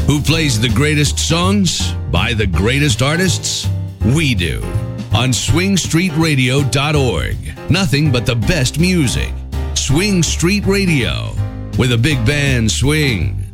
Who plays the greatest songs by the greatest artists? We do. On swingstreetradio.org. Nothing but the best music. Swing Street Radio, where the big band swing.